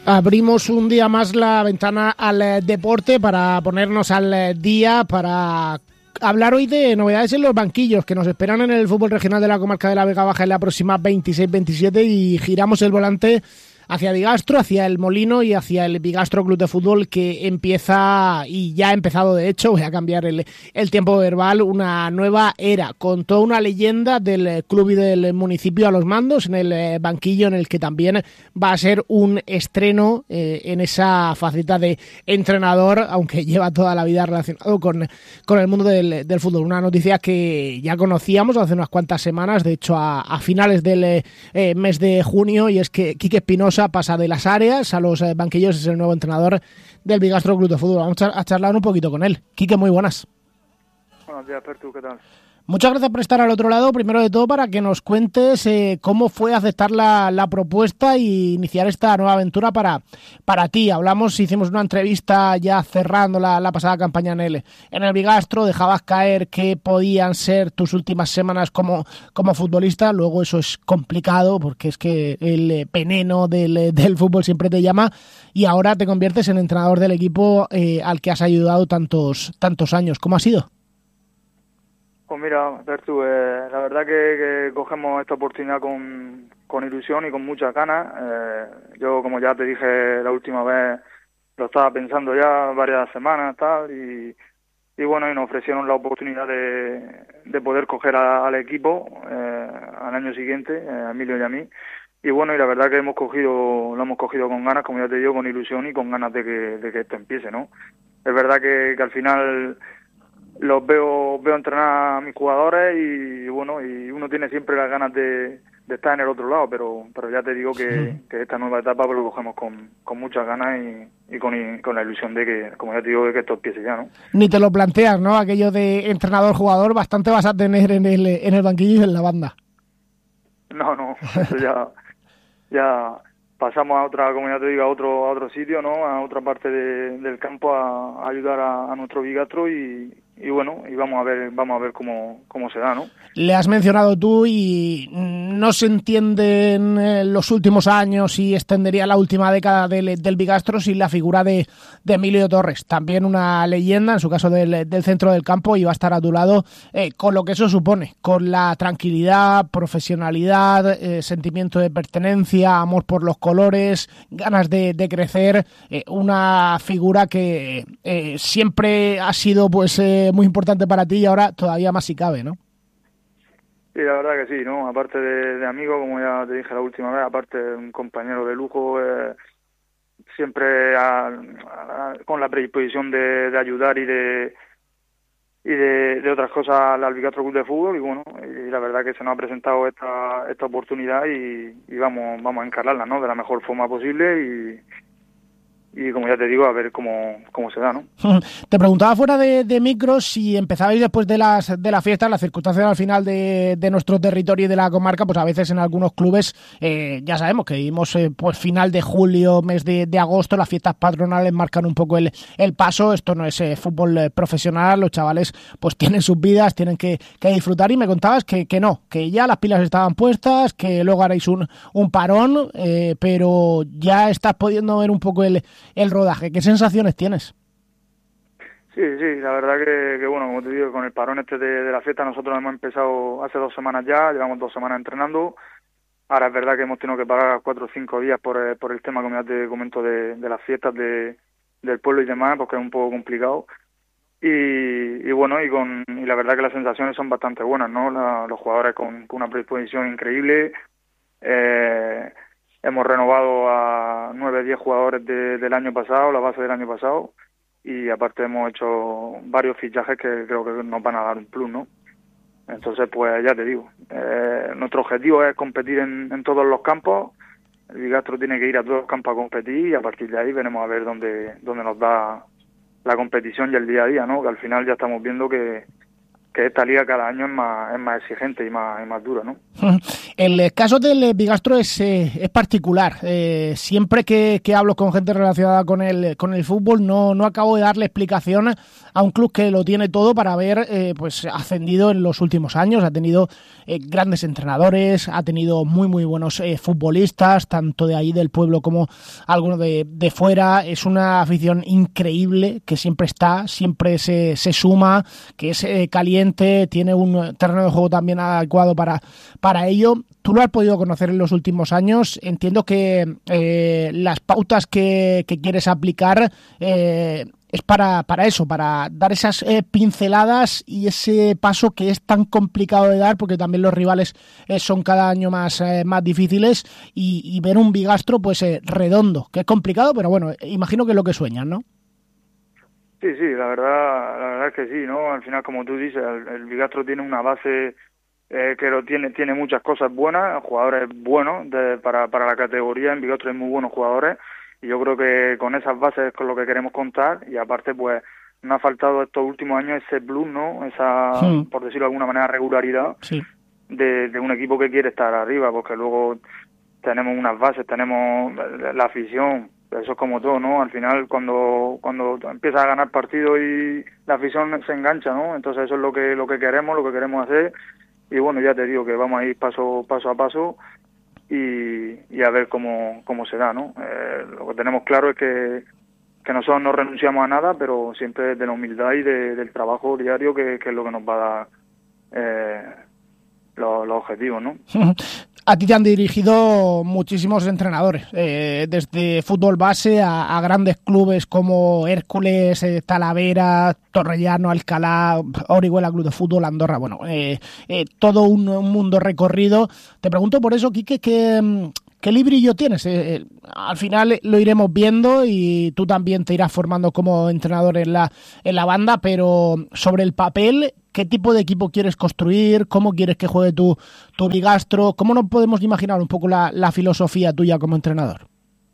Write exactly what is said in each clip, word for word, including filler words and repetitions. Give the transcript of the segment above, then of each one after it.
Abrimos un día más la ventana al eh, deporte para ponernos al eh, día, para hablar hoy de novedades en los banquillos que nos esperan en el fútbol regional de la comarca de la Vega Baja en la próxima veintiséis veintisiete, y giramos el volante hacia Bigastro, hacia el Molino y hacia el Bigastro Club de Fútbol, que empieza, y ya ha empezado de hecho, voy a cambiar el, el tiempo verbal, una nueva era, con toda una leyenda del club y del municipio a los mandos, en el banquillo, en el que también va a ser un estreno eh, en esa faceta de entrenador, aunque lleva toda la vida relacionado con, con el mundo del, del fútbol. Una noticia que ya conocíamos hace unas cuantas semanas, de hecho a, a finales del eh, mes de junio, y es que Quique Espinosa pasa de las áreas a los eh, banquillos, es el nuevo entrenador del Bigastro Club de Fútbol. Vamos a, a charlar un poquito con él. Quique, muy buenas. Buenos días, Pertu, ¿qué tal? Muchas gracias por estar al otro lado. Primero de todo, para que nos cuentes eh, cómo fue aceptar la, la propuesta y iniciar esta nueva aventura para, para ti. Hablamos, hicimos una entrevista ya cerrando la, la pasada campaña en el, en el Bigastro. Dejabas caer que podían ser tus últimas semanas como, como futbolista. Luego eso es complicado porque es que el veneno del, del fútbol siempre te llama, y ahora te conviertes en entrenador del equipo eh, al que has ayudado tantos, tantos años. ¿Cómo ha sido? Pues mira, Bertu, eh, la verdad que, que cogemos esta oportunidad con, con ilusión y con muchas ganas. Eh, yo, como ya te dije la última vez, lo estaba pensando ya varias semanas tal y, y bueno, y nos ofrecieron la oportunidad de, de poder coger a, al equipo eh, al año siguiente, eh, a Emilio y a mí. Y bueno, y la verdad que hemos cogido, lo hemos cogido con ganas, como ya te digo, con ilusión y con ganas de que, de que esto empiece, ¿no? Es verdad que, que al final los veo veo entrenar a mis jugadores y bueno, y uno tiene siempre las ganas de, de estar en el otro lado, pero pero ya te digo que, que esta nueva etapa pues lo cogemos con, con muchas ganas y, y, con, y con la ilusión de que, como ya te digo, de que esto empiece ya, ¿no? Ni te lo planteas, ¿no? Aquello de entrenador-jugador, bastante vas a tener en el, en el banquillo y en la banda. No, no, eso ya, ya pasamos a otra, como ya te digo, a otro, a otro sitio, ¿no? A otra parte de, del campo a, a ayudar a, a nuestro Bigastro y, y bueno, y vamos a ver, vamos a ver cómo, cómo se da, ¿no? Le has mencionado tú y no se entiende en los últimos años y extendería la última década del, del Bigastro sin la figura de, de Emilio Torres, también una leyenda, en su caso del, del centro del campo, y va a estar a tu lado eh, con lo que eso supone, con la tranquilidad, profesionalidad, eh, sentimiento de pertenencia, amor por los colores, ganas de, de crecer, eh, una figura que eh, siempre ha sido pues eh, muy importante para ti y ahora todavía más si cabe, ¿no? Sí, la verdad que sí, ¿no? Aparte de, de amigo, como ya te dije la última vez, aparte de un compañero de lujo, eh, siempre a, a, con la predisposición de, de ayudar y de y de, de otras cosas al Bigastro Club de Fútbol, y bueno, y la verdad que se nos ha presentado esta esta oportunidad y, y vamos vamos a encararla, ¿no? De la mejor forma posible y y como ya te digo, a ver cómo, cómo se da, ¿no? Te preguntaba fuera de, de micros si empezabais después de las de la fiesta, las circunstancias al final de, de nuestro territorio y de la comarca, pues a veces en algunos clubes, eh, ya sabemos que vimos eh, pues final de julio, mes de, de agosto, las fiestas patronales marcan un poco el, el paso. Esto no es eh, fútbol eh, profesional, los chavales pues tienen sus vidas, tienen que, que disfrutar, y me contabas que, que no, que ya las pilas estaban puestas, que luego haréis un, un parón, eh, pero ya estás pudiendo ver un poco el el rodaje. ¿Qué sensaciones tienes? Sí, sí, la verdad que, que bueno, como te digo, con el parón este de, de la fiesta nosotros hemos empezado hace dos semanas ya, llevamos dos semanas entrenando. Ahora es verdad que hemos tenido que parar cuatro o cinco días por, eh, por el tema, como ya te comento, de, de las fiestas de, del pueblo y demás, porque es un poco complicado. Y, y bueno, y con y la verdad que las sensaciones son bastante buenas, ¿no? La, los jugadores con, con una predisposición increíble. Eh, Hemos renovado a nueve o diez jugadores de, del año pasado, la base del año pasado, y aparte hemos hecho varios fichajes que creo que nos van a dar un plus, ¿no? Entonces, pues ya te digo, eh, nuestro objetivo es competir en, en todos los campos. El Bigastro tiene que ir a todos los campos a competir y a partir de ahí veremos a ver dónde, dónde nos da la competición y el día a día, ¿no? Que al final ya estamos viendo que que esta liga cada año es más es más exigente y más, y más dura, ¿no? El caso del Bigastro es, eh, es particular. Eh, siempre que, que hablo con gente relacionada con el, con el fútbol, no, no acabo de darle explicación a un club que lo tiene todo para haber eh, pues ascendido en los últimos años. Ha tenido eh, grandes entrenadores, ha tenido muy muy buenos eh, futbolistas, tanto de ahí del pueblo como algunos de, de fuera. Es una afición increíble que siempre está, siempre se, se suma, que es eh, caliente, tiene un terreno de juego también adecuado para, para ello. Tú lo has podido conocer en los últimos años. Entiendo que eh, las pautas que, que quieres aplicar eh, es para, para eso, para dar esas eh, pinceladas y ese paso que es tan complicado de dar, porque también los rivales eh, son cada año más, eh, más difíciles, y, y ver un Bigastro pues eh, redondo, que es complicado, pero bueno, imagino que es lo que sueñan, ¿no? Sí, sí, la verdad, la verdad es que sí, ¿no? Al final, como tú dices, el, el Bigastro tiene una base eh, que lo tiene, tiene muchas cosas buenas, jugadores buenos de, para, para la categoría. En Bigastro hay muy buenos jugadores, y yo creo que con esas bases es con lo que queremos contar. Y aparte, pues, nos ha faltado estos últimos años ese plus, ¿no? Esa, sí, por decirlo de alguna manera, regularidad, sí, de, de un equipo que quiere estar arriba, porque luego tenemos unas bases, tenemos la afición. Eso es como todo, ¿no? Al final, cuando cuando empiezas a ganar partidos y la afición se engancha, ¿no? Entonces eso es lo que lo que queremos, lo que queremos hacer. Y bueno, ya te digo que vamos a ir paso paso a paso y, y a ver cómo cómo se da, ¿no? Eh, lo que tenemos claro es que, que nosotros no renunciamos a nada, pero siempre de la humildad y de, del trabajo diario, que, que es lo que nos va a dar eh, los, los objetivos, ¿no? A ti te han dirigido muchísimos entrenadores, eh, desde fútbol base a, a grandes clubes como Hércules, eh, Talavera, Torrellano, Alcalá, Orihuela Club de Fútbol, Andorra, bueno, eh, eh, todo un, un mundo recorrido. Te pregunto por eso, Quique, ¿qué, qué librillo tienes? Eh, eh, al final lo iremos viendo y tú también te irás formando como entrenador en la, en la banda, pero sobre el papel, ¿qué tipo de equipo quieres construir? ¿Cómo quieres que juegue tu, tu Bigastro? ¿Cómo nos podemos imaginar un poco la, la filosofía tuya como entrenador?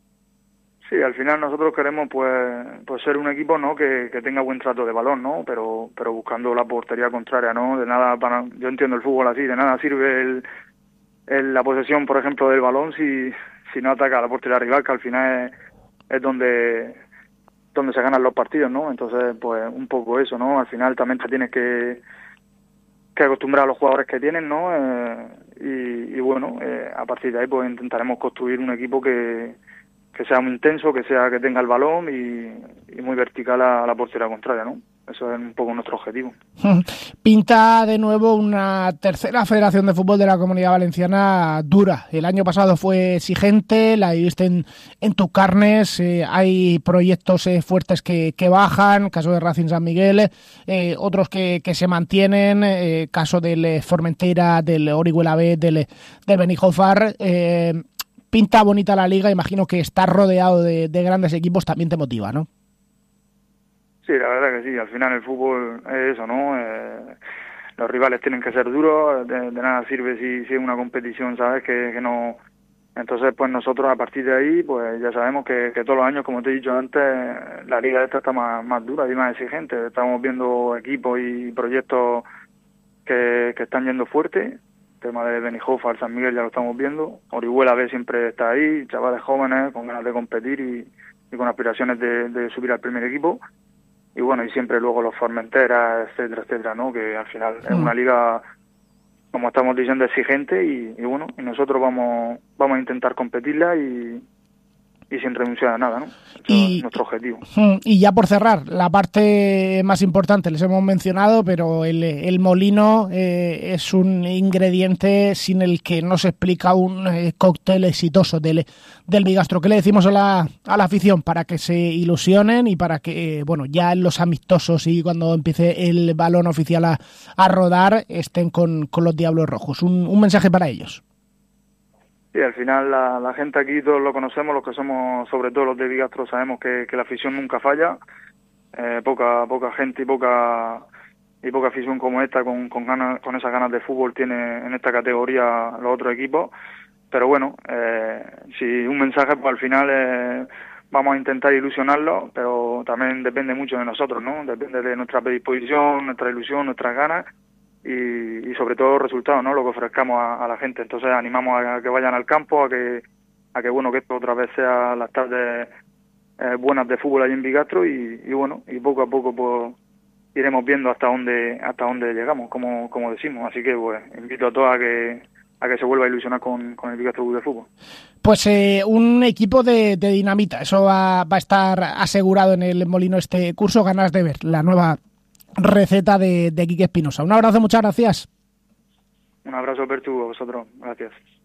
Sí, al final nosotros queremos pues pues ser un equipo, ¿no? que, que tenga buen trato de balón, ¿no? Pero pero buscando la portería contraria, ¿no? De nada para, yo entiendo el fútbol así, de nada sirve el, el la posesión, por ejemplo, del balón si si no ataca a la portería rival, que al final es, es donde donde se ganan los partidos, ¿no? Entonces, pues un poco eso, ¿no? Al final también te tienes que que acostumbrar a los jugadores que tienen, ¿no? Eh, y, y bueno, eh, a partir de ahí pues intentaremos construir un equipo que que sea muy intenso, que sea que tenga el balón y, y muy vertical a, a la portería contraria, ¿no? Eso es un poco nuestro objetivo. Pinta de nuevo una tercera federación de fútbol de la Comunidad Valenciana dura. El año pasado fue exigente, la viviste en, en tus carnes, eh, hay proyectos eh, fuertes que, que bajan, caso de Racing San Miguel, eh, otros que, que se mantienen, eh, caso del Formentera, del Orihuela B, del, del Benijofar. Eh, pinta bonita la liga, imagino que estar rodeado de, de grandes equipos también te motiva, ¿no? Sí, la verdad que sí, al final el fútbol es eso, ¿no? Eh, los rivales tienen que ser duros, de, de nada sirve si, si es una competición, ¿sabes? Que, que no... Entonces, pues nosotros a partir de ahí, pues ya sabemos que, que todos los años, como te he dicho antes, la liga esta está más, más dura y más exigente. Estamos viendo equipos y proyectos que, que están yendo fuerte. El tema de Benijofar, San Miguel ya lo estamos viendo. Orihuela B siempre está ahí, chavales jóvenes con ganas de competir y, y con aspiraciones de, de subir al primer equipo. Y bueno, y siempre luego los Formentera, etcétera, etcétera, ¿no? Que al final es una liga, como estamos diciendo, exigente y, y bueno, y nosotros vamos vamos a intentar competirla y, y sin renunciar a nada, ¿no? Eso y, es nuestro objetivo. Y ya por cerrar, la parte más importante, les hemos mencionado, pero el, el molino eh, es un ingrediente sin el que no se explica un eh, cóctel exitoso del, del Bigastro. ¿Qué le decimos a la, a la afición para que se ilusionen y para que, eh, bueno, ya en los amistosos y cuando empiece el balón oficial a, a rodar, estén con, con los Diablos Rojos? Un, un mensaje para ellos. Sí, al final la, la gente aquí todos lo conocemos, los que somos sobre todo los de Bigastro sabemos que, que la afición nunca falla, eh, poca poca gente y poca y poca afición como esta con con ganas con esas ganas de fútbol tiene en esta categoría los otros equipos, pero bueno, eh, si un mensaje pues al final eh, vamos a intentar ilusionarlo, pero también depende mucho de nosotros, ¿no? Depende de nuestra predisposición, nuestra ilusión, nuestras ganas. y, y sobre todo los resultados, ¿no? Lo que ofrezcamos a, a la gente. Entonces animamos a que vayan al campo, a que, a que bueno, que esto otra vez sea las tardes eh, buenas de fútbol allí en Bicastro y, y bueno, y poco a poco pues iremos viendo hasta dónde hasta dónde llegamos, como como decimos. Así que pues invito a todos a que a que se vuelva a ilusionar con, con el Bicastro Club de Fútbol. Pues eh, un equipo de, de dinamita, eso va, va a estar asegurado en el Molino este curso. Ganas de ver la nueva receta de, de Quique Espinosa. Un abrazo, muchas gracias. Un abrazo, Bertu, a vosotros. Gracias.